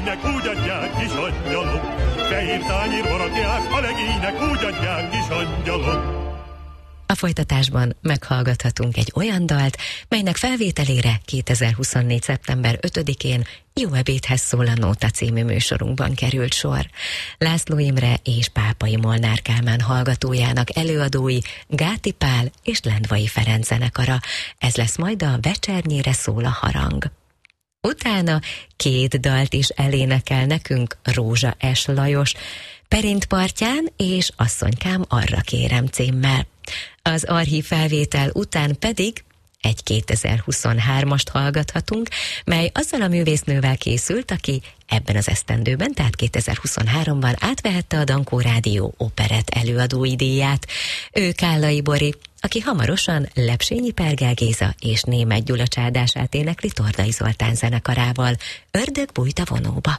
legénynek úgy adják kis angyalok, fehér tányérba rakják, a legénynek úgy adják kis angyalok. A folytatásban meghallgathatunk egy olyan dalt, melynek felvételére 2024. szeptember 5-én Jó ebédhez szól a Nóta című műsorunkban került sor. László Imre és Pápai Molnár Kálmán hallgatójának előadói Gáti Pál és Lendvai Ferenc zenekara. Ez lesz majd a Vecsernyére szól a harang. Utána 2 dalt is elénekel nekünk Rózsa S. Lajos, Perintpartján és Asszonykám arra kérem címmel. Az archív felvétel után pedig egy 2023-ast hallgathatunk, mely azzal a művésznővel készült, aki ebben az esztendőben, tehát 2023-ban átvehette a Dankó Rádió operett előadói díját. Ő Kállai Bori, aki hamarosan Lepsényi Pergel Géza és Németh Gyula csárdását énekli Tordai Zoltán zenekarával. Ördög bújt a vonóba.